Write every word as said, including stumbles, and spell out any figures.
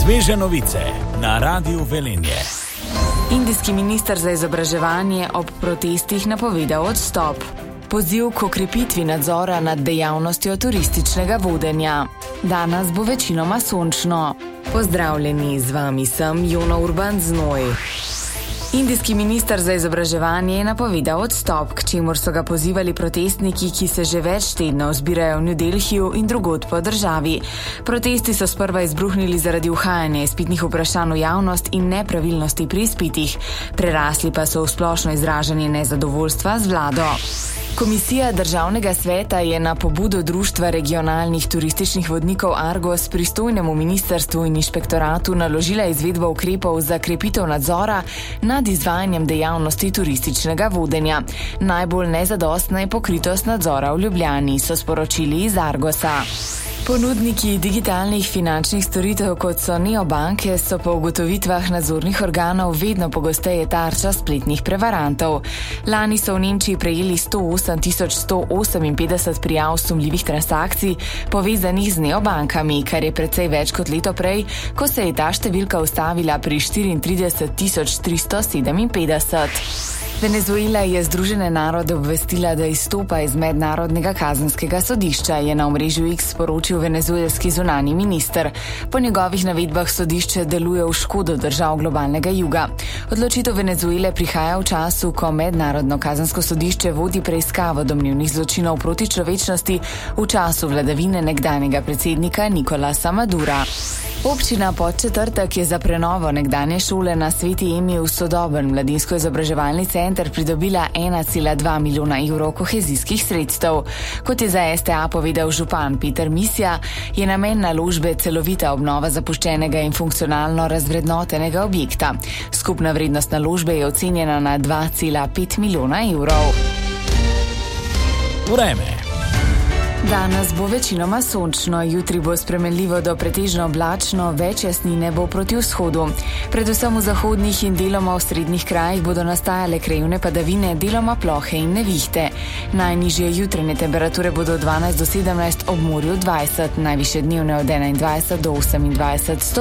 Sveže novice na Radiu Velenje. Indijski minister za izobraževanje ob protestih napovedal odstop. Poziv k okrepitvi nadzora nad dejavnostjo turističnega vodenja. Danes bo večinoma sončno. Pozdravljeni, z vami sem Jona Urban Znoj. Indijski minister za izobraževanje je napovedal odstop, k čemur so ga pozivali protestniki, ki se že več tednov zbirajo v New Delhiju in drugod po državi. Protesti so sprva izbruhnili zaradi uhajanja izpitnih vprašanj v javnost in nepravilnosti pri izpitih. Prerasli pa so v splošno izražanje nezadovoljstva z vlado. Komisija Državnega sveta je na pobudo Društva regionalnih turističnih vodnikov Argos pristojnemu ministrstvu in inšpektoratu naložila izvedbo ukrepov za krepitev nadzora nad izvajanjem dejavnosti turističnega vodenja. Najbolj nezadostna je pokritost nadzora v Ljubljani, so sporočili iz Argosa. Ponudniki digitalnih finančnih storitev, kot so neobanke, so po ugotovitvah nadzornih organov vedno pogosteje tarča spletnih prevarantov. Lani so v Nemčiji prejeli sto osem tisoč sto oseminpetdeset prijav sumljivih transakcij povezanih z neobankami, kar je precej več kot leto prej, ko se je ta številka ustavila pri štiriintrideset tisoč tristo sedeminpetdeset. Venezuela je Združene narode obvestila, da izstopa iz Mednarodnega kazenskega sodišča, je na omrežju X sporočil venezuelski zunanji minister. Po njegovih navedbah sodišče deluje v škodo držav globalnega juga. Odločitev Venezuele prihaja v času, ko Mednarodno kazensko sodišče vodi preiskavo domnevnih zločinov proti človečnosti v času vladavine nekdanjega predsednika Nicolasa Madura. Občina Podčetrtek je za prenovo nekdanje šole na Sveti Emi v sodoben mladinsko-izobraževalni center pridobila ena cela dva milijona evrov kohezijskih sredstev. Kot je za S T A povedal župan Peter Misja, je namen naložbe celovita obnova zapuščenega in funkcionalno razvrednotenega objekta. Skupna vrednost naložbe je ocenjena na dva cela pet milijona evrov. Vreme. Danes bo večinoma sončno, jutri bo spremenljivo do pretežno oblačno, več jasnine bo proti vzhodu. Predvsem v zahodnih in deloma v srednjih krajih bodo nastajale krajevne padavine, deloma plohe in nevihte. Najnižje jutranje temperature bodo od dvanajst do sedemnajst, ob morju dvajset, najvišje dnevne od enaindvajset do osemindvajset stopinj.